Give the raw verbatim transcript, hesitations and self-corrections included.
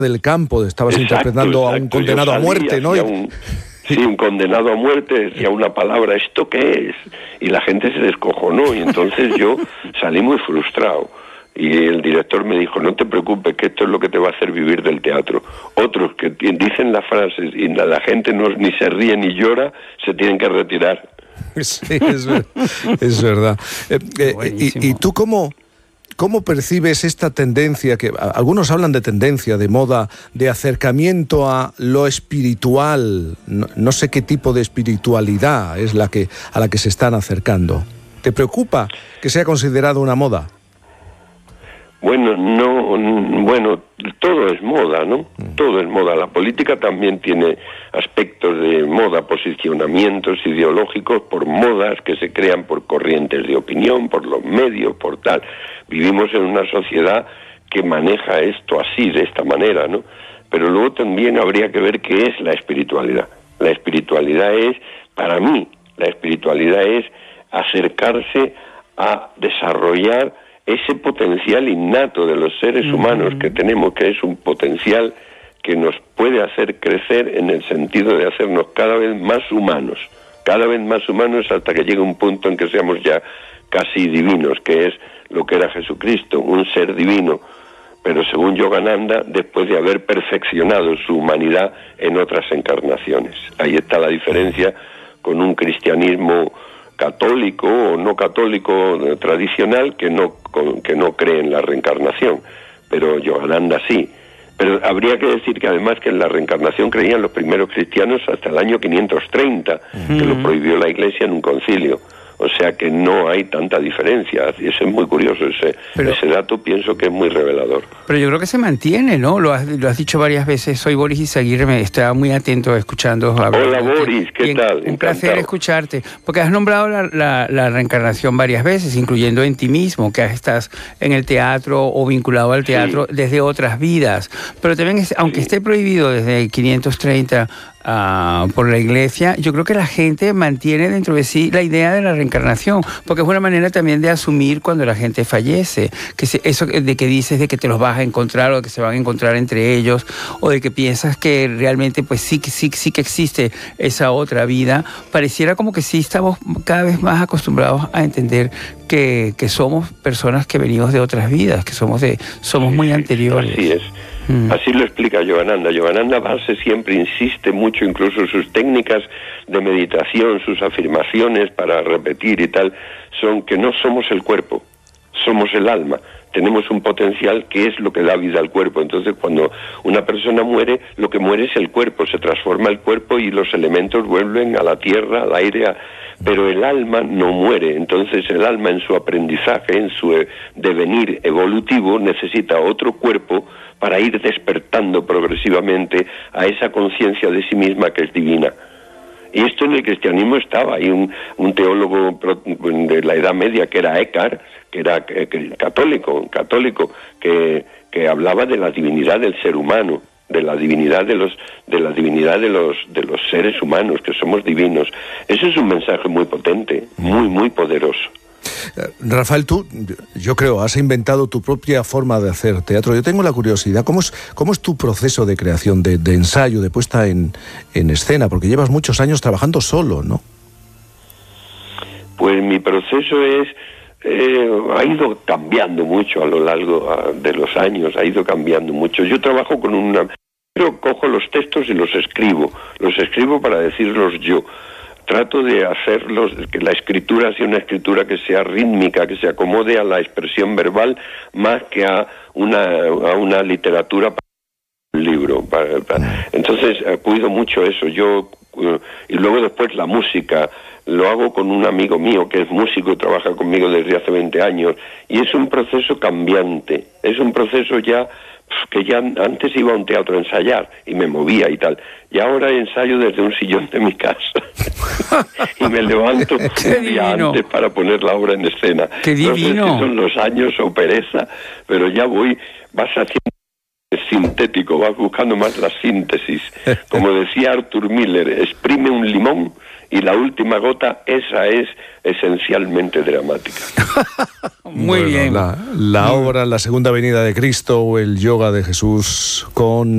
del campo, estabas exacto, interpretando exacto. a un condenado a muerte, ¿no? Un, sí, un condenado a muerte, decía una palabra, ¿esto qué es? Y la gente se descojonó, y entonces yo salí muy frustrado. Y el director me dijo, no te preocupes, que esto es lo que te va a hacer vivir del teatro. Otros que dicen las frases y la gente no, ni se ríe ni llora, se tienen que retirar. Sí, es, ver, es verdad. Eh, eh, y, ¿Y tú cómo, cómo percibes esta tendencia, que algunos hablan de tendencia, de moda, de acercamiento a lo espiritual? No, no sé qué tipo de espiritualidad es la que a la que se están acercando. ¿Te preocupa que sea considerado una moda? Bueno, no, bueno, todo es moda, ¿no? Todo es moda. La política también tiene aspectos de moda, posicionamientos ideológicos por modas que se crean por corrientes de opinión, por los medios, por tal. Vivimos en una sociedad que maneja esto así, de esta manera, ¿no? Pero luego también habría que ver qué es la espiritualidad. La espiritualidad es, para mí, la espiritualidad es acercarse a desarrollar ese potencial innato de los seres humanos que tenemos, que es un potencial que nos puede hacer crecer en el sentido de hacernos cada vez más humanos, cada vez más humanos hasta que llegue un punto en que seamos ya casi divinos, que es lo que era Jesucristo, un ser divino, pero según Yogananda, después de haber perfeccionado su humanidad en otras encarnaciones. Ahí está la diferencia con un cristianismo católico o no católico eh, tradicional que no con, que no cree en la reencarnación, pero Yogananda sí. Pero habría que decir que además que en la reencarnación creían los primeros cristianos hasta el año quinientos treinta, uh-huh. que lo prohibió la Iglesia en un concilio. O sea que no hay tanta diferencia. Y eso es muy curioso, ese, pero, ese dato pienso que es muy revelador. Pero yo creo que se mantiene, ¿no? Lo has, lo has dicho varias veces. Soy Boris Izaguirre, me estaba muy atento escuchando. Hola Boris, ¿qué y, tal? Un Encantado. Placer escucharte. Porque has nombrado la, la, la reencarnación varias veces, incluyendo en ti mismo, que estás en el teatro o vinculado al teatro sí. desde otras vidas. Pero también, es, aunque sí. esté prohibido desde quinientos treinta... Uh, por la Iglesia, yo creo que la gente mantiene dentro de sí la idea de la reencarnación, porque es una manera también de asumir cuando la gente fallece, que se, eso de que dices de que te los vas a encontrar o de que se van a encontrar entre ellos, o de que piensas que realmente pues sí, sí, sí que existe esa otra vida. Pareciera como que sí estamos cada vez más acostumbrados a entender que, que somos personas que venimos de otras vidas, que somos de somos muy anteriores. Así es. Así lo explica Yogananda. Yogananda Base siempre insiste mucho, incluso sus técnicas de meditación, sus afirmaciones para repetir y tal, son que no somos el cuerpo, somos el alma. Tenemos un potencial que es lo que da vida al cuerpo. Entonces, cuando una persona muere, lo que muere es el cuerpo, se transforma el cuerpo y los elementos vuelven a la tierra, al aire, a... pero el alma no muere. Entonces, el alma en su aprendizaje, en su devenir evolutivo, necesita otro cuerpo para ir despertando progresivamente a esa conciencia de sí misma que es divina. Y esto en el cristianismo estaba. Hay un, un teólogo de la Edad Media que era Eckhart, que era católico, católico que, que hablaba de la divinidad del ser humano, de la divinidad de los de la divinidad de los de los seres humanos, que somos divinos. Ese es un mensaje muy potente, muy muy poderoso. Rafael, tú, yo creo, has inventado tu propia forma de hacer teatro. Yo tengo la curiosidad, ¿cómo es, cómo es tu proceso de creación, de, de ensayo, de puesta en, en escena? Porque llevas muchos años trabajando solo, ¿no? Pues mi proceso es, eh, ha ido cambiando mucho a lo largo a, de los años, ha ido cambiando mucho. Yo trabajo con una... Yo cojo los textos y los escribo, los escribo para decirlos yo. Trato de hacerlos, que la escritura sea una escritura que sea rítmica, que se acomode a la expresión verbal más que a una, a una literatura para un libro. Para, para. Entonces, eh, cuido mucho eso. Yo uh, y luego después la música. Lo hago con un amigo mío que es músico y trabaja conmigo desde hace veinte años. Y es un proceso cambiante. Es un proceso ya... que ya antes iba a un teatro a ensayar y me movía y tal, y ahora ensayo desde un sillón de mi casa y me levanto un día antes para poner la obra en escena. ¡Qué divino! No sé si son los años o pereza, pero ya voy, vas haciendo sintético, vas buscando más la síntesis. Como decía Arthur Miller, exprime un limón y la última gota, esa es esencialmente dramática. Muy bueno, bien. La, la obra La Segunda Venida de Cristo o el Yoga de Jesús con